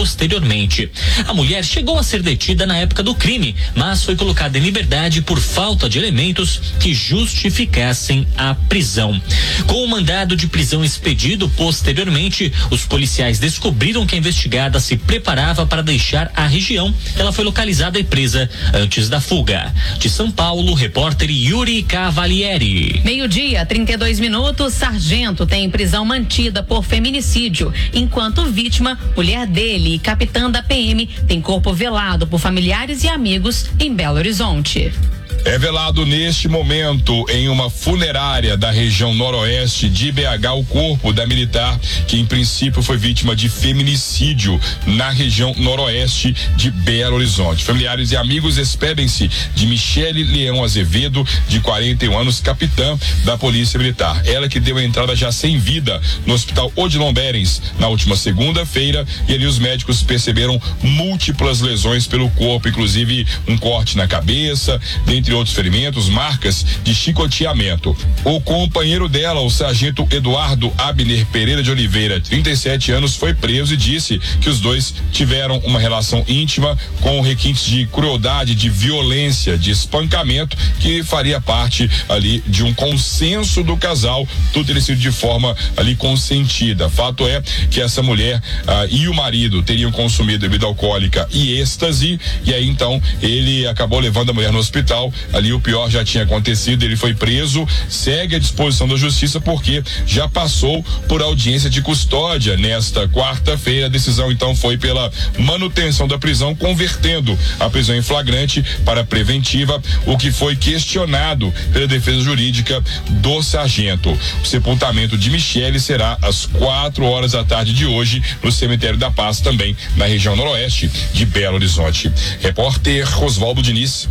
posteriormente. A mulher chegou a ser detida na época do crime, mas foi colocada em liberdade por falta de elementos que justificassem a prisão. Com o mandado de prisão expedido posteriormente, os policiais descobriram que a investigada se preparava para deixar a região. Ela foi localizada e presa antes da fuga. De São Paulo, repórter Yuri Cavalieri. 12:32, 32 minutos. Sargento tem prisão mantida por feminicídio, enquanto vítima, mulher dele e capitã da PM, tem corpo velado por familiares e amigos em Belo Horizonte. É velado neste momento em uma funerária da região noroeste de BH o corpo da militar que em princípio foi vítima de feminicídio na região noroeste de Belo Horizonte. Familiares e amigos despedem-se de Michele Leão Azevedo, de 41 anos, capitã da Polícia Militar. Ela que deu a entrada já sem vida no Hospital Odilon Berens na última segunda-feira, e ali os médicos perceberam múltiplas lesões pelo corpo, inclusive um corte na cabeça, dentre outros ferimentos, marcas de chicoteamento. O companheiro dela, o sargento Eduardo Abner Pereira de Oliveira, 37 anos, foi preso e disse que os dois tiveram uma relação íntima com requintes de crueldade, de violência, de espancamento, que faria parte ali de um consenso do casal, tudo teria sido de forma ali consentida. Fato é que essa mulher e o marido teriam consumido bebida alcoólica e êxtase, e aí então ele acabou levando a mulher no hospital. Ali o pior já tinha acontecido, ele foi preso, segue à disposição da justiça porque já passou por audiência de custódia nesta quarta-feira. A decisão então foi pela manutenção da prisão, convertendo a prisão em flagrante para preventiva, o que foi questionado pela defesa jurídica do sargento. O sepultamento de Michele será às 4 da tarde de hoje no Cemitério da Paz, também na região noroeste de Belo Horizonte. Repórter Oswaldo Diniz.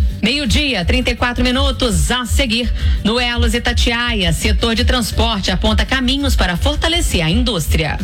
12:34 minutos. A seguir, no Elos Itatiaia, setor de transporte aponta caminhos para fortalecer a indústria.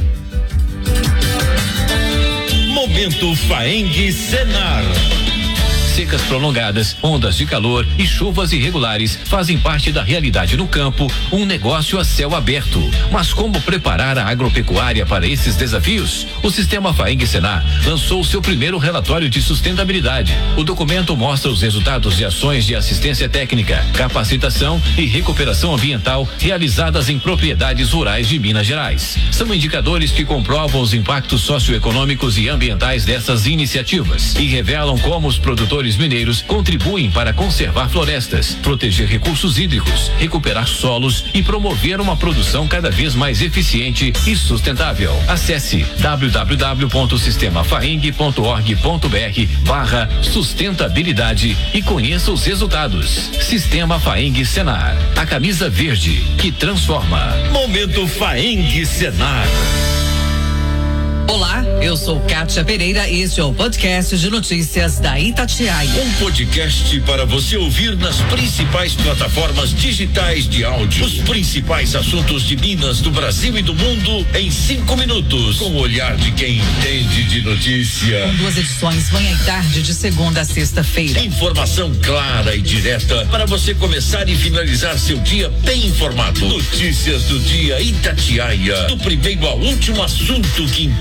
Momento Faeng Senar. Secas prolongadas, ondas de calor e chuvas irregulares fazem parte da realidade no campo, um negócio a céu aberto. Mas como preparar a agropecuária para esses desafios? O Sistema Faeng Senar lançou seu primeiro relatório de sustentabilidade. O documento mostra os resultados de ações de assistência técnica, capacitação e recuperação ambiental realizadas em propriedades rurais de Minas Gerais. São indicadores que comprovam os impactos socioeconômicos e ambientais dessas iniciativas e revelam como os produtores mineiros contribuem para conservar florestas, proteger recursos hídricos, recuperar solos e promover uma produção cada vez mais eficiente e sustentável. Acesse www.sistemafaeng.org.br/sustentabilidade e conheça os resultados. Sistema Faeng Senar, a camisa verde que transforma. Momento Faeng Senar. Olá, eu sou Kátia Pereira e este é o podcast de notícias da Itatiaia. Um podcast para você ouvir nas principais plataformas digitais de áudio. Os principais assuntos de Minas, do Brasil e do mundo em 5 minutos. Com o olhar de quem entende de notícia. Com 2 edições, manhã e tarde, de segunda a sexta-feira. Informação clara e direta para você começar e finalizar seu dia bem informado. Notícias do dia Itatiaia. Do primeiro ao último assunto que